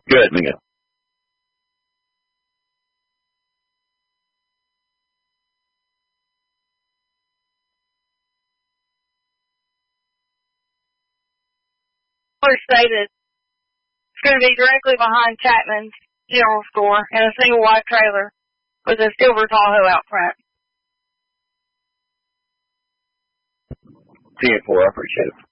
Good, Mingo. Stated it's going to be directly behind Chapman's general store and a single wide trailer with a silver Tahoe out front. 10-4, I appreciate it.